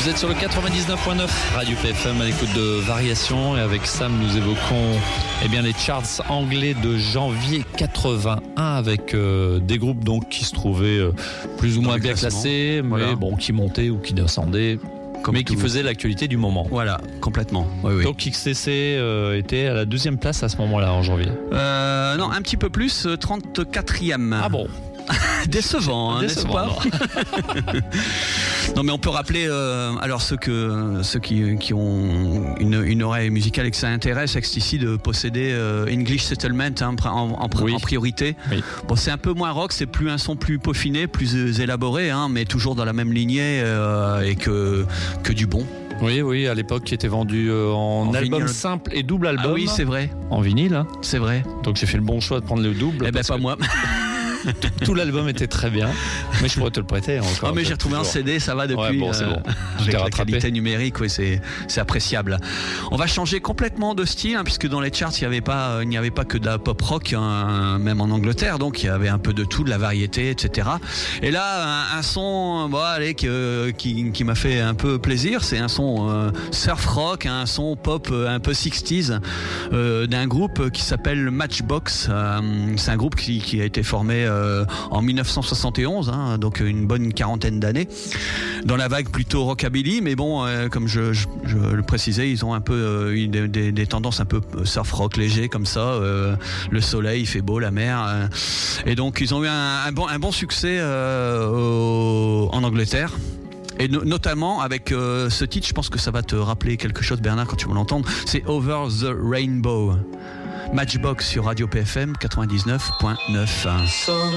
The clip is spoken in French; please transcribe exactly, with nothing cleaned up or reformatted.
Vous êtes sur le quatre-vingt-dix-neuf point neuf Radio P F M à l'écoute de Variations et avec Sam nous évoquons eh bien, les charts anglais de janvier quatre-vingt-un avec euh, des groupes donc qui se trouvaient euh, plus ou moins bien classés mais voilà. bon, qui montaient ou qui descendaient. Comme mais tout. Qui faisait l'actualité du moment. Voilà, complètement. Oui, oui. Donc X T C euh, était à la deuxième place à ce moment-là, en janvier. Euh, non, un petit peu plus, trente-quatrième. Ah bon. Décevant, hein, Décevant, n'est-ce pas? Non, mais on peut rappeler, euh, alors ceux que ceux qui, qui ont une, une oreille musicale et que ça intéresse, X T C de posséder euh, English Settlement hein, en, en, oui. en priorité. Oui. Bon, c'est un peu moins rock, c'est plus un son plus peaufiné, plus élaboré, hein, mais toujours dans la même lignée euh, et que que du bon. Oui, oui, à l'époque qui était vendu euh, en, en album vinyle. Simple et double album. Ah oui, c'est vrai. En vinyle. Hein. C'est vrai. Donc j'ai fait le bon choix de prendre le double. Eh ben pas que... moi. Tout, tout l'album était très bien, mais je pourrais te le prêter encore. Oh, mais j'ai retrouvé toujours. Un C D, ça va depuis. Ouais, bon, c'est bon. Euh, avec la qualité numérique, oui, c'est c'est appréciable. On va changer complètement de style, hein, puisque dans les charts, il n'y avait pas, il n'y avait pas que de la pop rock, hein, même en Angleterre, donc il y avait un peu de tout, de la variété, et cetera. Et là, un, un son, bon, allez, qui, qui, qui m'a fait un peu plaisir, c'est un son euh, surf rock, un son pop un peu sixties euh, d'un groupe qui s'appelle Matchbox. Euh, c'est un groupe qui, qui a été formé euh, en dix-neuf cent soixante et onze, hein, donc une bonne quarantaine d'années, dans la vague plutôt rockabilly, mais bon, euh, comme je, je, je le précisais, ils ont un peu euh, des, des, des tendances un peu surf rock léger comme ça. Euh, le soleil, il fait beau, la mer, euh, et donc ils ont eu un, un bon, un bon succès euh, au, en Angleterre. Et no- notamment avec euh, ce titre, je pense que ça va te rappeler quelque chose, Bernard, quand tu vas l'entendre. C'est Over the Rainbow. Matchbox sur Radio P F M quatre-vingt-dix-neuf point neuf.